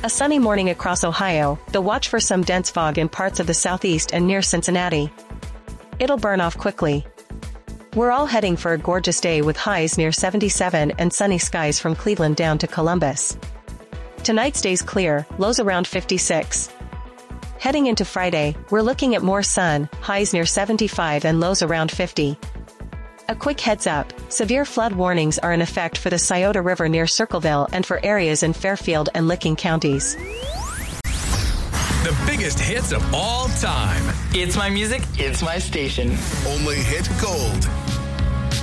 A sunny morning across Ohio, though watch for some dense fog in parts of the southeast and near Cincinnati. It'll burn off quickly. We're all heading for a gorgeous day with highs near 77 and sunny skies from Cleveland down to Columbus. Tonight stays clear, lows around 56. Heading into Friday, we're looking at more sun, highs near 75 and lows around 50. A quick heads up, severe flood warnings are in effect for the Scioto River near Circleville and for areas in Fairfield and Licking counties. The biggest hits of all time. It's my music, it's my station. Only hit gold.